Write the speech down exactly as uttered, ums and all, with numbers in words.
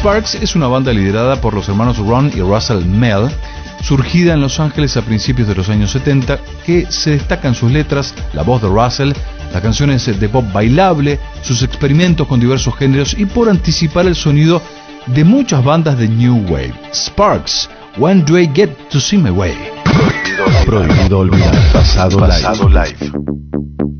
Sparks es una banda liderada por los hermanos Ron y Russell Mell, surgida en Los Ángeles a principios de los años setenta, que se destaca en sus letras, la voz de Russell, las canciones de pop bailable, sus experimentos con diversos géneros y por anticipar el sonido de muchas bandas de New Wave. Sparks, When Do I Get to See My Way? Prohibido olvidar. Prohibido olvidar. Pasado, Pasado live. live.